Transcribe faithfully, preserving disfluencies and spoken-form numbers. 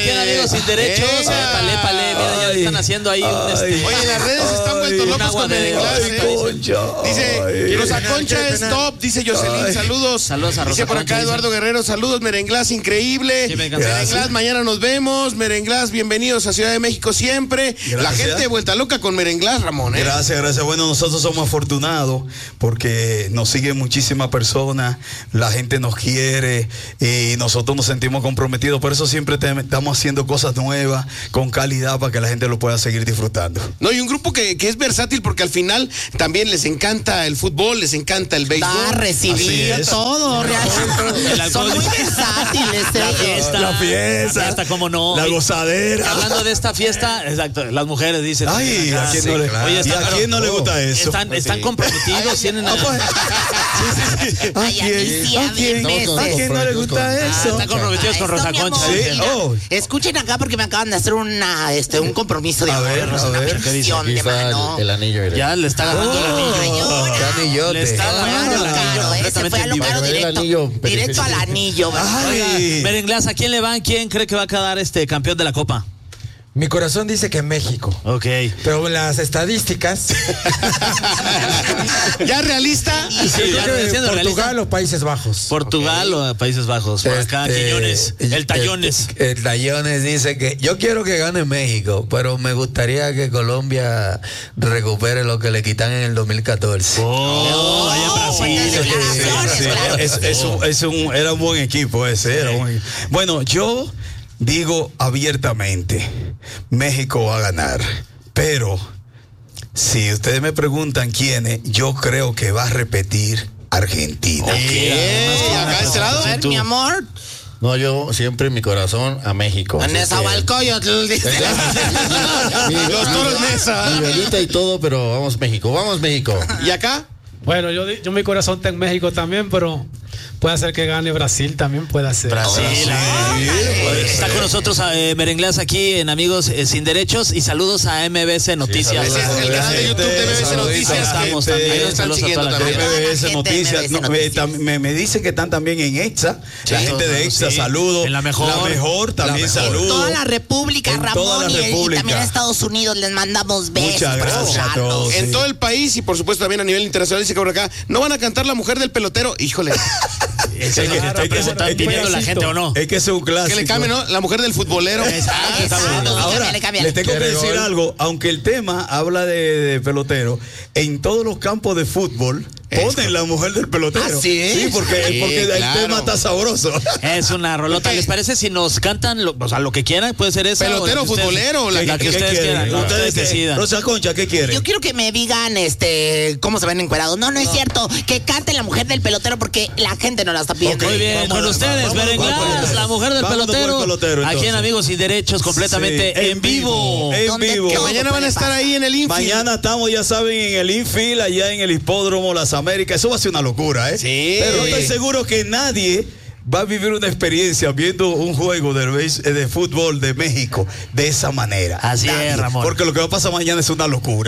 en Amigos Sin Derechos. Épale, épale, mira, ya están haciendo ahí un este. Oye, en las redes están vueltos locos con Merenglass. Dice, Rosa Concha es top, dice Jocelyn, saludos. Saludos a Rosa Dice por acá Concha, Eduardo Guerrero, saludos, Merenglass, increíble. Sí, Merenglass, mañana nos vemos. Merenglass, bienvenidos a Ciudad de México siempre. Gracias. La gente vuelta loca con Merenglass, Ramón. ¿eh? Gracias, gracias. Bueno, nosotros somos afortunados porque nos siguen muchísimas personas, la gente nos quiere y nosotros nos sentimos comprometidos. Por eso siempre te, estamos haciendo cosas nuevas, con calidad, para que la gente lo pueda seguir disfrutando. No, y un grupo que, que es versátil porque al final también les encanta el fútbol, les encanta el béisbol. Da, recibir todo, realmente. Son muy versátiles. La fiesta. La fiesta. La fiesta, cómo no. La gozadera. Hablando de esta fiesta, exacto, las mujeres dicen. Ay, ¿a quién no le, Oye, ¿y están, a quién no le gusta eso? Están, están comprometidos, tienen a, Sí, sí, sí. ¿A Ay, a mí quién? sí, a ¿A mí quién? me ¿A quién no le gusta Ah, eso? están comprometidos con Ah, Rosa esto, mi Concha. amor, Sí, mira, oh. Escuchen acá porque me acaban de hacer una, este, un compromiso de A amor, ver, a una ver. petición de mano. El, el anillo. Mira. Ya le está ganando el anillo. Ay, ahora. Qué anillote. Le está ganando el Claro, anillo. claro, eh, se fue a lo completamente caro el directo, anillo, directo al anillo. ¿verdad? Ay. Merenglass, ¿a quién le van? ¿Quién cree que va a quedar este campeón de la Copa? Mi corazón dice que México. Ok. Pero las estadísticas. ¿Ya realista? Sí, ya creo que siendo Portugal realista. o Países Bajos. Portugal o Países Bajos. Por acá, Este, Quiñones. El Tallones. El, el Tallones dice que yo quiero que gane México, pero me gustaría que Colombia recupere lo que le quitan en el dos mil catorce. Oh, allá en Brasil. fuertes declaraciones, Sí, claro. es, es un, es un- era un buen equipo ese. Era un buen- Bueno, yo digo abiertamente, México va a ganar, pero si ustedes me preguntan quiénes, yo creo que va a repetir Argentina. ¿Qué? ¿Acá de este lado? A ver, mi amor, No, yo siempre en mi corazón a México. en esa Porque- Balcoyotl, dice. Mi- Los toros mi- Nesa. Mi velita y todo, pero vamos México, vamos México. ¿Y acá? Bueno, yo, yo mi corazón está en México también, pero puede ser que gane Brasil, también puede ser. Brasil. Está con nosotros eh, Merenglass aquí en Amigos eh, Sin Derechos y saludos a M B C Noticias. Ese es el canal de YouTube de M B C Noticias. Estamos que también. ahí nos están Saludos a siguiendo toda la también. gente. M B S Gente de Noticias, M B S no, me, Noticias. tam- me, me dice que están también en EXA, la Sí, gente de EXA, sí. saludos. En la mejor. La mejor también, En saludos. toda la República, En Ramón, toda la y- y, República. también a Estados Unidos les mandamos besos. Muchas por gracias a escucharnos. todos. En Sí. todo el país y por supuesto también a nivel internacional, dice que por acá, ¿no van a cantar La Mujer del Pelotero? Híjole, Eso es lo que Claro, está pero preguntando, es que- pidiendo la gente o no. Es que ese es un clásico. que le cambie, ¿no? La Mujer del Futbolero. Exacto, exacto. Ahora, Cámbiale, cámbiale. les tengo que Quiere decir gol. algo, aunque el tema habla de, de pelotero, en todos los campos de fútbol ponen La Mujer del Pelotero. ¿Ah, sí? porque, Sí, porque el claro. tema está sabroso. Es una rolota. ¿Les parece si nos cantan lo, o sea, lo que quieran? Puede ser esa. Pelotero, o la que ustedes- futbolero, la la que- que ¿Qué ustedes quieren? quieran. la que Ustedes ustedes qué- decidan. Rosa Concha, ¿qué quieren? Yo quiero que me digan este cómo se ven encuerados. No, no es cierto. Que cante La Mujer del Pelotero porque la gente no la está pidiendo. Muy bien, Vamos con a- ustedes, vamos- Merenglass, vamos- la mujer del vámonos por el pelotero, pelotero, aquí en entonces. Amigos Sin Derechos, completamente Sí, en vivo. En ¿Dónde vivo. Que todo mañana van a puede estar pasar? ahí en el infield. Mañana estamos, ya saben, en el infield, allá en el hipódromo Las Américas. Eso va a ser una locura, ¿eh? Sí. Pero estoy seguro que nadie va a vivir una experiencia viendo un juego de, base- de fútbol de México de esa manera. Así es, Nadie. Ramón. Porque lo que va a pasar mañana es una locura.